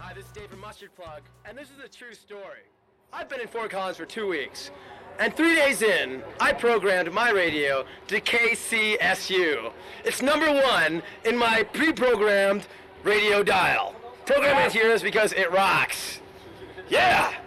Hi, this is Dave from Mustard Plug, and this is a true story. I've been in Fort Collins for 2 weeks, and 3 days in, I programmed my radio to KCSU. It's #1 in my pre-programmed radio dial. Program it here is because it rocks. Yeah!